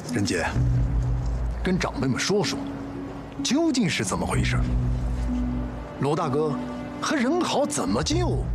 任杰，跟长辈们说说，究竟是怎么回事？罗大哥和任豪怎么救？